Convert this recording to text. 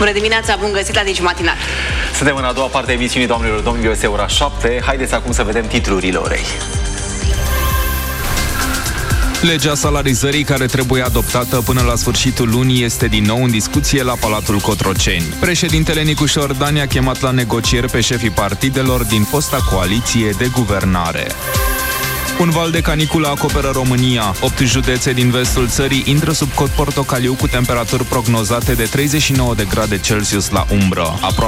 Bună dimineața, bun găsit la Digi Matinal. Suntem în a doua parte a emisiunii, doamnelor și domnilor, este ora 7. Haideți acum să vedem titlurile orei. Legea salarizării, care trebuie adoptată până la sfârșitul lunii, este din nou în discuție la Palatul Cotroceni. Președintele Nicu Șordan a chemat la negocieri pe șefii partidelor din fosta coaliție de guvernare. Un val de caniculă acoperă România. 8 județe din vestul țării intră sub cod portocaliu cu temperaturi prognozate de 39 de grade Celsius la umbră.